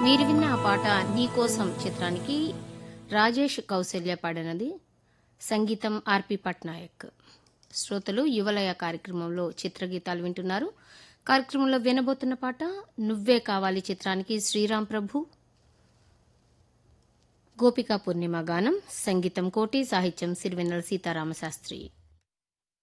మీరు విన్న ఆ పాట నీకోసం చిత్రానికి రాజేష్ కౌశల్య పాడినది. సంగీతం ఆర్పి పట్నాయక్. శ్రోతలు యువలయ కార్యక్రమంలో చిత్రగీతాలు వింటున్నారు. కార్యక్రమంలో వినబోతున్న పాట నువ్వే కావాలి చిత్రానికి శ్రీరామ్ ప్రభు, గోపికా పూర్ణిమ గానం. సంగీతం కోటి, సాహిత్యం సిరివెన్నెల సీతారామశాస్త్రి.